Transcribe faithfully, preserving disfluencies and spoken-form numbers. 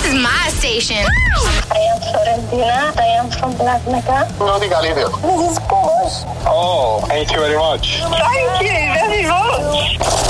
is my station. I am Florentina. I am from Black Mecca. No diga líder. This is Bosch. Oh, thank you very much. Thank you very much.